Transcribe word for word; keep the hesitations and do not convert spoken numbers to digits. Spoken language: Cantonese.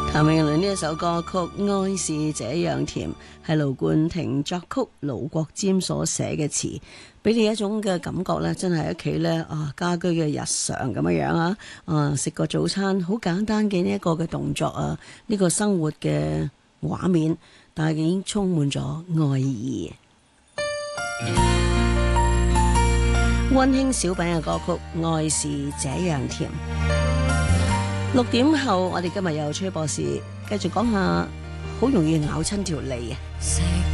譚詠麟呢一首歌曲《愛是這樣甜》係盧冠廷作曲，盧國沾所寫嘅詞，俾你一種嘅感覺咧，真係喺屋企咧啊，家居嘅日常咁樣樣啊，啊食個早餐好簡單嘅呢一個嘅動作啊，呢、這個生活嘅畫面，但係已經充滿咗愛意。溫馨小品嘅歌曲《愛是這樣甜》。六點後，我哋今日有崔博士繼續講下，好容易咬親條脷啊！